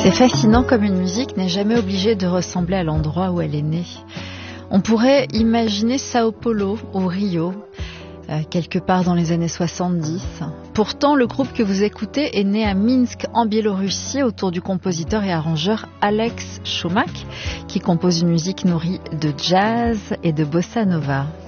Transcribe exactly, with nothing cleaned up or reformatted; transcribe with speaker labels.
Speaker 1: C'est fascinant comme une musique n'est jamais obligée de ressembler à l'endroit où elle est née. On pourrait imaginer Sao Paulo ou Rio, euh, quelque part dans les années soixante-dix. Pourtant, le groupe que vous écoutez est né à Minsk, en Biélorussie, autour du compositeur et arrangeur Alex Chomak, qui compose une musique nourrie de jazz et de bossa nova.